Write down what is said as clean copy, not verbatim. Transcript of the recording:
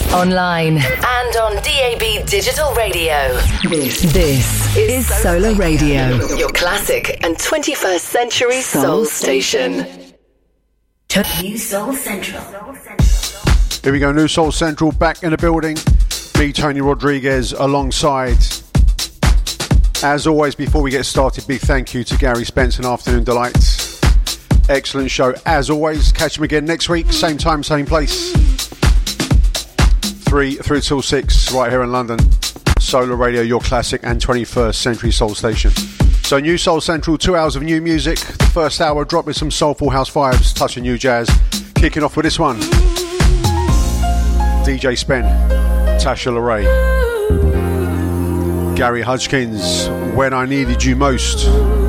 online, and on DAB Digital Radio. This is Solar Radio, your classic and 21st century soul station. New Soul Central. Here we go, New Soul Central back in the building. Me, Tony Rodriguez, alongside. As always, before we get started, big thank you to Gary Spence and Afternoon Delights. Excellent show, as always. Catch him again next week, same time, same place. 3 through till 6, right here in London. Solar Radio, your classic and 21st century soul station. So New Soul Central, 2 hours of new music. The first hour dropped with some soulful house vibes, touching new jazz. Kicking off with this one. DJ Spen, Tasha LaRae, Gary Hudkins, When I Needed You Most.